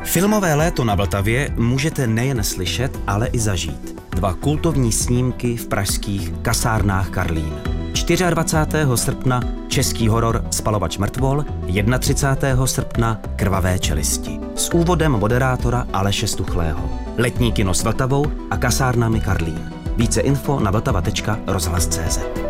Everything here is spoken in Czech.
Filmové léto na Vltavě můžete nejen slyšet, ale i zažít. 2 kultovní snímky v pražských kasárnách Karlín. 24. srpna český horor Spalovač mrtvol, 31. srpna Krvavé čelisti. S úvodem moderátora Aleše Stuchlého. Letní kino s Vltavou a kasárnami Karlín. Více info na vltava.rozhlas.cz.